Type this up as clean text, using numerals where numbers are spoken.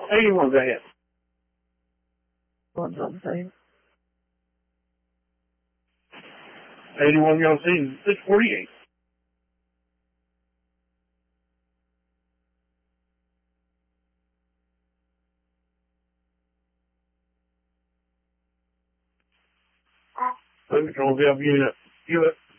81, go ahead. One's on the same. 81, you're on the scene. 648. Focus on the unit.